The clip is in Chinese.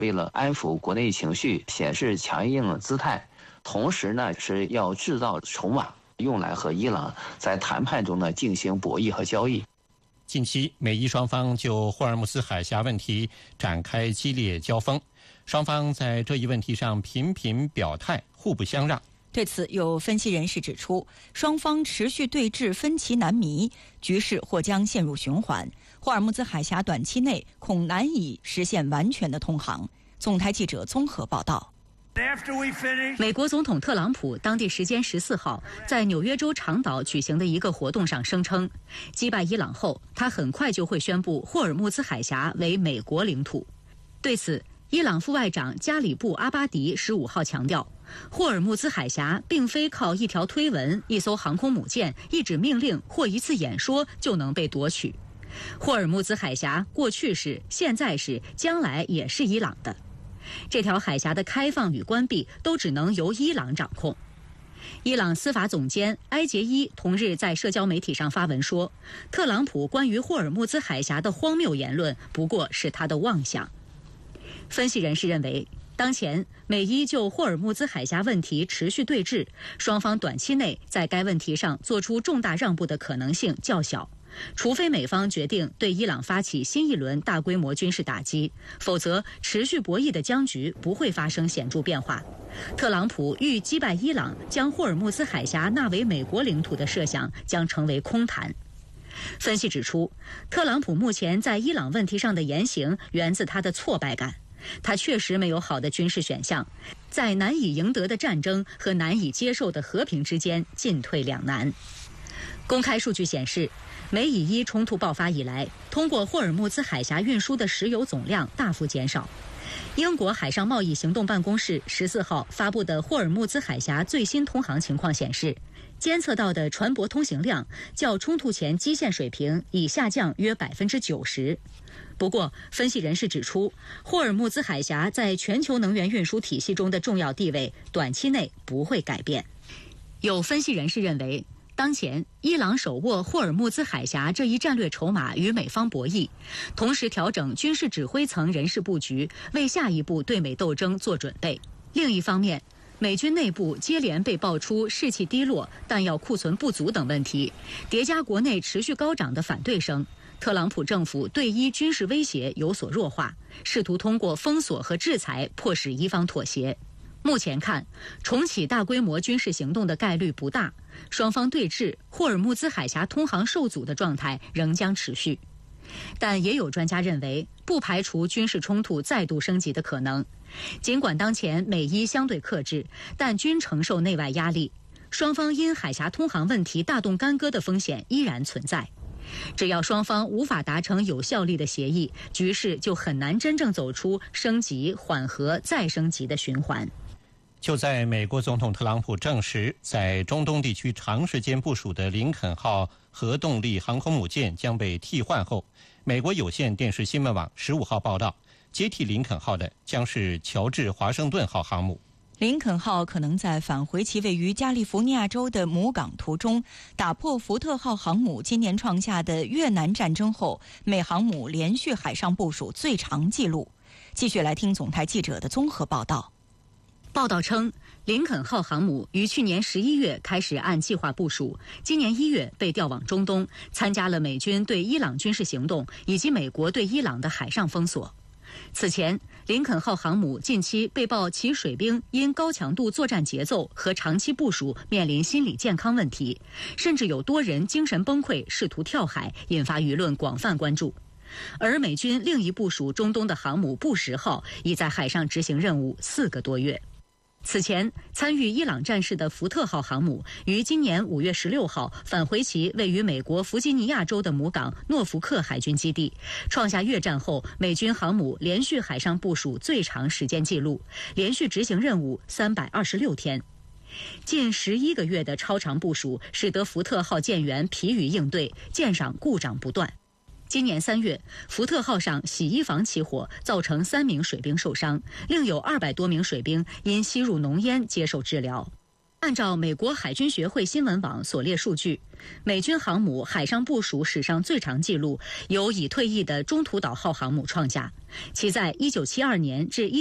为了安抚国内情绪，显示强硬姿态，同时呢是要制造筹码，用来和伊朗在谈判中呢进行博弈和交易。 近期，美伊双方就霍尔木兹海峡问题展开激烈交锋，双方在这一问题上频频表态，互不相让。 对此，有分析人士指出，双方持续对峙，分歧难弥，局势或将陷入循环。霍尔木兹海峡短期内恐难以实现完全的通航。总台记者综合报道。 美国总统特朗普当地时间14号在纽约州长岛举行的一个活动上声称，击败伊朗后，他很快就会宣布霍尔木兹海峡为美国领土。对此，伊朗副外长加里布·阿巴迪15号强调，霍尔木兹海峡并非靠一条推文、一艘航空母舰、一纸命令或一次演说就能被夺取。霍尔木兹海峡过去是、现在是、将来也是伊朗的。这条海峡的开放与关闭都只能由伊朗掌控。伊朗司法总监埃杰伊同日在社交媒体上发文说，特朗普关于霍尔木兹海峡的荒谬言论不过是他的妄想。分析人士认为，当前美伊就霍尔木兹海峡问题持续对峙，双方短期内在该问题上做出重大让步的可能性较小。除非美方决定对伊朗发起新一轮大规模军事打击，否则持续博弈的僵局不会发生显著变化。特朗普欲击败伊朗，将霍尔木兹海峡纳为美国领土的设想将成为空谈。分析指出，特朗普目前在伊朗问题上的言行源自他的挫败感，他确实没有好的军事选项，在难以赢得的战争和难以接受的和平之间进退两难。公开数据显示，美以伊冲突爆发以来，通过霍尔木兹海峡运输的石油总量大幅减少。英国海上贸易行动办公室14号发布的霍尔木兹海峡最新通航情况显示，监测到的船舶通行量较冲突前基线水平已下降约90%。不过，分析人士指出，霍尔木兹海峡在全球能源运输体系中的重要地位短期内不会改变。有分析人士认为，当前，伊朗手握霍尔木兹海峡这一战略筹码与美方博弈，同时调整军事指挥层人事布局，为下一步对美斗争做准备。另一方面，美军内部接连被爆出士气低落、弹药库存不足等问题，叠加国内持续高涨的反对声，特朗普政府对伊军事威胁有所弱化，试图通过封锁和制裁迫使伊方妥协。目前看，重启大规模军事行动的概率不大，双方对峙、霍尔木兹海峡通航受阻的状态仍将持续。但也有专家认为，不排除军事冲突再度升级的可能。尽管当前美伊相对克制，但均承受内外压力，双方因海峡通航问题大动干戈的风险依然存在。只要双方无法达成有效力的协议，局势就很难真正走出升级、缓和、再升级的循环。 就在美国总统特朗普证实在中东地区长时间部署的林肯号核动力航空母舰将被替换后，美国有线电视新闻网15号报道，接替林肯号的将是乔治华盛顿号航母。 林肯号可能在返回其位于加利福尼亚州的母港途中，打破福特号航母今年创下的越南战争后美航母连续海上部署最长纪录。继续来听总台记者的综合报道。 报道称，林肯号航母于去年11月开始按计划部署，今年1月被调往中东，参加了美军对伊朗军事行动以及美国对伊朗的海上封锁。此前，林肯号航母近期被曝其水兵因高强度作战节奏和长期部署面临心理健康问题，甚至有多人精神崩溃，试图跳海，引发舆论广泛关注。而美军另一部署中东的航母布什号已在海上执行任务4个多月。此前，参与伊朗战事的福特号航母于今年5月16号返回其位于美国弗吉尼亚州的母港诺福克海军基地，创下越战后美军航母连续海上部署最长时间纪录，连续执行任务326天。近11个月的超长部署，使得福特号舰员疲于应对，舰上故障不断。今年3月，福特号上洗衣房起火，造成3名水兵受伤，另有200多名水兵因吸入浓烟接受治疗。 按照美国海军学会新闻网所列数据，美军航母海上部署史上最长纪录由已退役的中途岛号航母创下，其在1972年至